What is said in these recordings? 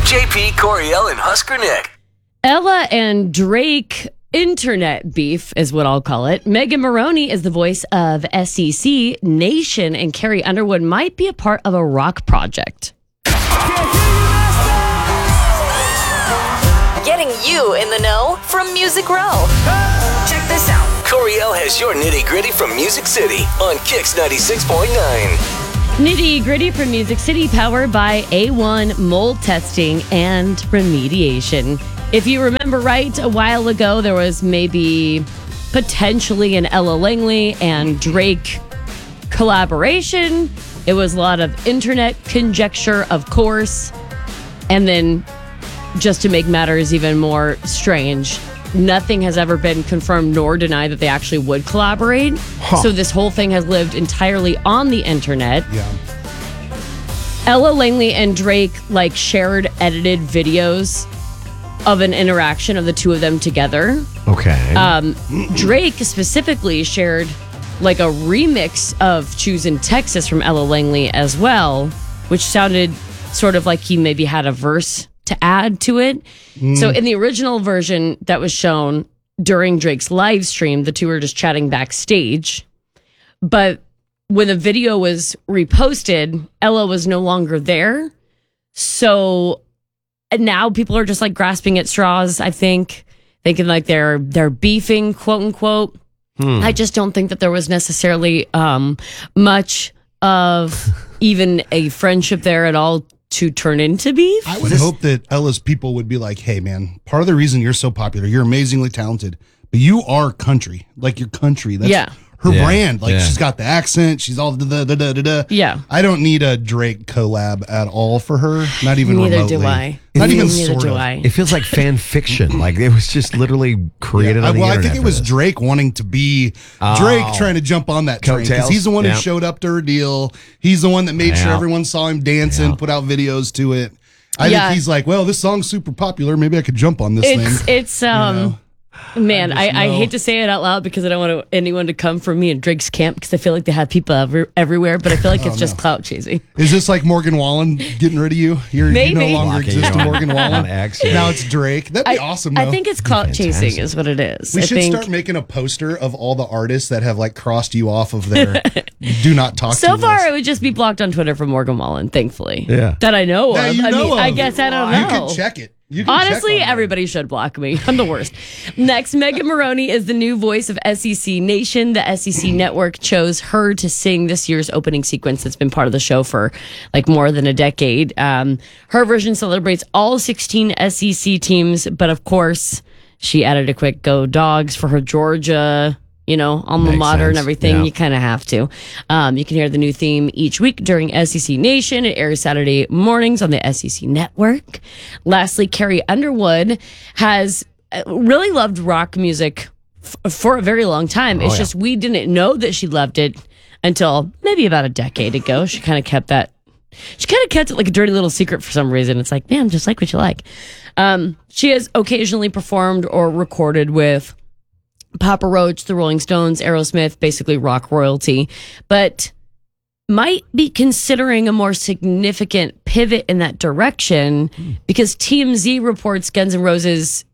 JP, Coriel, and Husker Nick. Ella and Drake internet beef is what I'll call it. Megan Moroney is the voice of SEC Nation, and Carrie Underwood might be a part of a rock project. Getting you in the know from Music Row. Check this out. Coriel has your nitty gritty from Music City on Kix 96.9. Nitty gritty from Music City, powered by A1 mold testing and remediation. If you remember right, a while ago, there was maybe potentially an Ella Langley and Drake collaboration. It was a lot of internet conjecture, of course. And then, just to make matters even more strange, nothing has ever been confirmed nor denied that they actually would collaborate. So this whole thing has lived entirely on the internet. Yeah. Ella Langley and Drake shared edited videos of an interaction of the two of them together. Okay. Drake specifically shared a remix of Choosing Texas from Ella Langley as well, which sounded sort of like he maybe had a verse to add to it. So in the original version that was shown during Drake's live stream, the two were just chatting backstage. But when the video was reposted, Ella was no longer there. So now people are just grasping at straws, I think, thinking they're beefing, quote unquote. I just don't think that there was necessarily much of even a friendship there at all to turn into beef. I would hope that Ella's people would be like, hey, man, part of the reason you're so popular, you're amazingly talented, but you are country. Your country. That's her brand. She's got the accent. She's all da-da-da-da-da. Yeah. I don't need a Drake collab at all for her. Not even Neither remotely. do I. Not even Neither sort do of. I. It feels like fan fiction. It was just literally created on the internet. I think it was Drake wanting to be Drake trying to jump on that train. Because he's the one who showed up to her deal. He's the one that made sure everyone saw him dancing, put out videos to it. I think he's well, this song's super popular. Maybe I could jump on this thing. It's man, I hate to say it out loud because I don't want anyone to come for me in Drake's camp because I feel like they have people everywhere, but I feel like it's just clout chasing. Is this like Morgan Wallen getting rid of you? You no longer exist, Morgan Wallen. Now it's Drake. That'd be awesome, though. I think it's clout chasing is what it is. We should start making a poster of all the artists that have crossed you off of their do not talk to So far, list. it would just be blocked on Twitter from Morgan Wallen, thankfully. Yeah. That I know of. I of. guess I don't know. You can check it. Honestly, everybody should block me. I'm the worst. Next, Megan Moroney is the new voice of SEC Nation. The SEC network chose her to sing this year's opening sequence that's been part of the show for more than a decade. Her version celebrates all 16 SEC teams, but of course, she added a quick "Go Dogs" for her Georgia alma mater and everything. Yeah. You kind of have to. You can hear the new theme each week during SEC Nation. It airs Saturday mornings on the SEC network. Lastly, Carrie Underwood has really loved rock music for a very long time. It's just we didn't know that she loved it until maybe about a decade ago. She kind of kept it like a dirty little secret for some reason. It's man, just like what you like. She has occasionally performed or recorded with Papa Roach, the Rolling Stones, Aerosmith, basically rock royalty, but might be considering a more significant pivot in that direction because TMZ reports Guns N' Roses'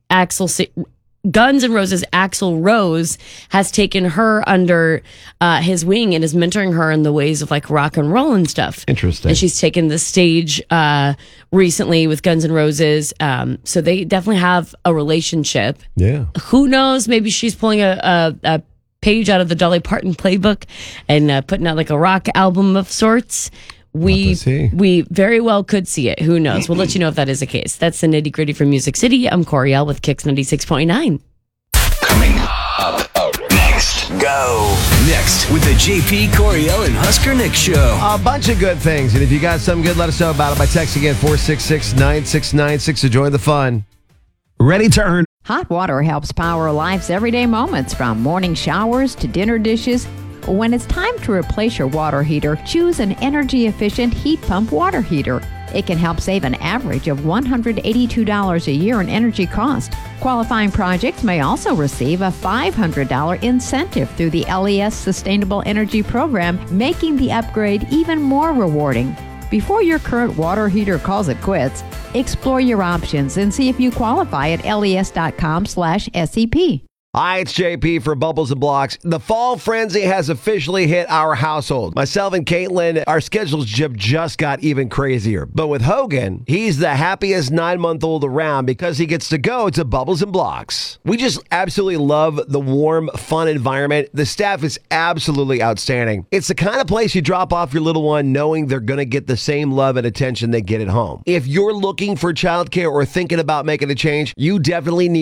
Axl Rose has taken her under his wing and is mentoring her in the ways of rock and roll and stuff. Interesting. And she's taken the stage recently with Guns N' Roses. So they definitely have a relationship. Yeah. Who knows? Maybe she's pulling a page out of the Dolly Parton playbook and putting out a rock album of sorts. We very well could see it. Who knows? We'll let you know if that is the case. That's the nitty gritty from Music City. I'm Coriel with Kix 96.9. Coming up next. Go. Next with the JP, Coriel, and Husker Nick show. A bunch of good things. And if you got something good, let us know about it by texting in 466-9696 to join the fun. Ready to earn. Hot water helps power life's everyday moments, from morning showers to dinner dishes. When it's time to replace your water heater, choose an energy-efficient heat pump water heater. It can help save an average of $182 a year in energy cost. Qualifying projects may also receive a $500 incentive through the LES Sustainable Energy Program, making the upgrade even more rewarding. Before your current water heater calls it quits, explore your options and see if you qualify at les.com/SEP. Hi, it's JP for Bubbles and Blocks. The fall frenzy has officially hit our household. Myself and Caitlin, our schedules just got even crazier. But with Hogan, he's the happiest 9-month-old around because he gets to go to Bubbles and Blocks. We just absolutely love the warm, fun environment. The staff is absolutely outstanding. It's the kind of place you drop off your little one knowing they're going to get the same love and attention they get at home. If you're looking for childcare or thinking about making a change, you definitely need